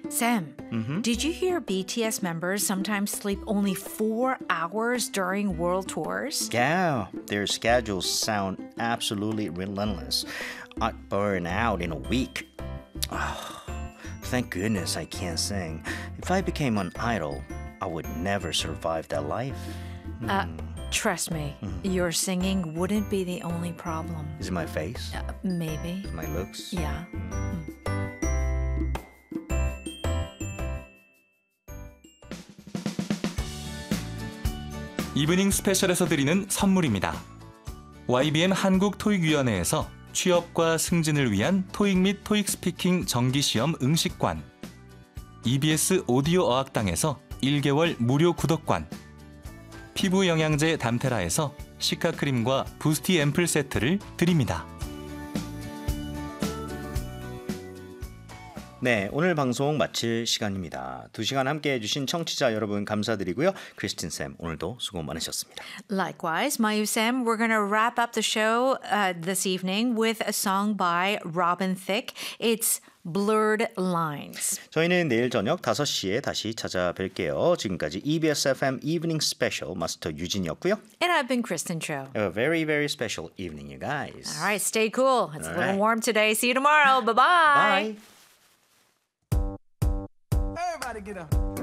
Sam, did you hear BTS members sometimes sleep only 4 hours during world tours? Yeah, their schedules sound absolutely relentless. I'd burn out in a week. Oh, thank goodness I can't sing. If I became an idol, I would never survive that life. Trust me, your singing wouldn't be the only problem. Is it my face? Maybe. My looks? Yeah. 이브닝 스페셜에서 드리는 선물입니다. YBM 한국토익위원회에서 취업과 승진을 위한 토익 및 토익 스피킹 정기시험 응시권, EBS 오디오 어학당에서 1개월 무료 구독권, 피부 영양제 담테라에서 시카크림과 부스티 앰플 세트를 드립니다. 네, 오늘 방송 마칠 시간입니다. 2시간 함께 해주신 청취자 여러분 감사드리고요. 크리스틴 쌤, 오늘도 수고 많으셨습니다. Likewise, Mayu Sam, we're going to wrap up the show this evening with a song by Robin Thicke. It's Blurred Lines. 저희는 내일 저녁 5시에 다시 찾아뵐게요. 지금까지 EBS FM Evening Special 마스터 유진이었고요. And I've been Kristen Cho. Have a very, very special evening, you guys. All right, stay cool. It's a little right. warm today. See you tomorrow. Bye-bye. Bye. Everybody get up.